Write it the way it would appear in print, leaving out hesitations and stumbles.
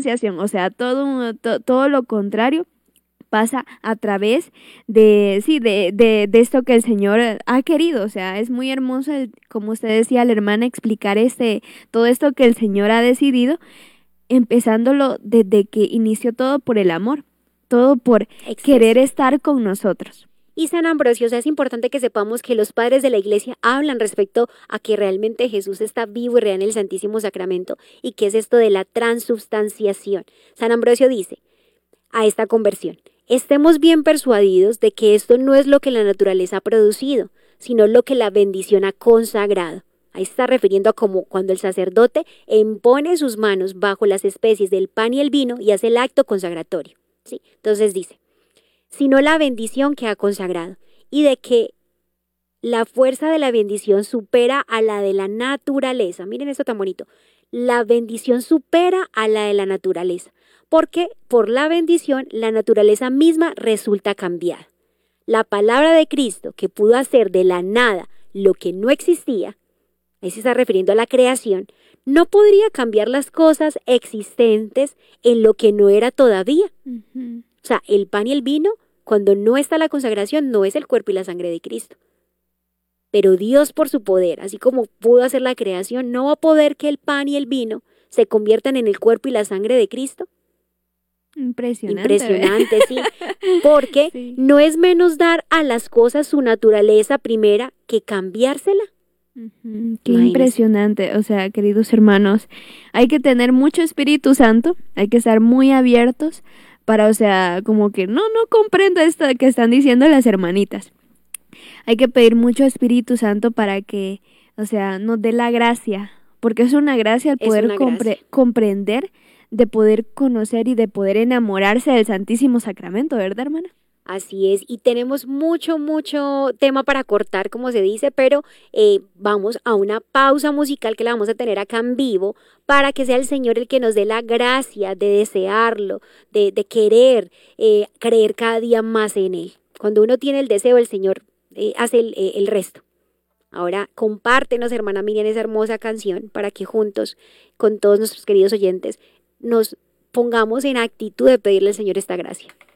transubstanciación, o sea, todo lo contrario pasa a través de esto que el Señor ha querido. O sea, es muy hermoso, como usted decía, la hermana, explicar todo esto que el Señor ha decidido, empezándolo desde que inició todo por el amor, todo por querer estar con nosotros. Y San Ambrosio, o sea, es importante que sepamos que los padres de la Iglesia hablan respecto a que realmente Jesús está vivo y real en el Santísimo Sacramento y que es esto de la transubstanciación. San Ambrosio dice a esta conversión: estemos bien persuadidos de que esto no es lo que la naturaleza ha producido, sino lo que la bendición ha consagrado. Ahí está refiriendo a como cuando el sacerdote impone sus manos bajo las especies del pan y el vino y hace el acto consagratorio. ¿Sí? Entonces dice, sino la bendición que ha consagrado, y de que la fuerza de la bendición supera a la de la naturaleza. Miren esto tan bonito. La bendición supera a la de la naturaleza, porque por la bendición la naturaleza misma resulta cambiada. La palabra de Cristo, que pudo hacer de la nada lo que no existía, ahí se está refiriendo a la creación, no podría cambiar las cosas existentes en lo que no era todavía. O sea, el pan y el vino, cuando no está la consagración, no es el cuerpo y la sangre de Cristo. Pero Dios, por su poder, así como pudo hacer la creación, ¿no va a poder que el pan y el vino se conviertan en el cuerpo y la sangre de Cristo? Impresionante, sí. Porque sí, no es menos dar a las cosas su naturaleza primera que cambiársela. Qué impresionante. O sea, queridos hermanos, hay que tener mucho Espíritu Santo, hay que estar muy abiertos para, o sea, como que no comprendo esto que están diciendo las hermanitas. Hay que pedir mucho Espíritu Santo para que, o sea, nos dé la gracia, porque es una gracia el poder comprender, de poder conocer y de poder enamorarse del Santísimo Sacramento, ¿verdad, hermana? Así es, y tenemos mucho tema para cortar, como se dice, pero vamos a una pausa musical que la vamos a tener acá en vivo para que sea el Señor el que nos dé la gracia de desearlo, de querer creer cada día más en Él. Cuando uno tiene el deseo, el Señor hace el resto. Ahora compártenos, hermana Miriam, esa hermosa canción para que juntos, con todos nuestros queridos oyentes, nos pongamos en actitud de pedirle al Señor esta gracia.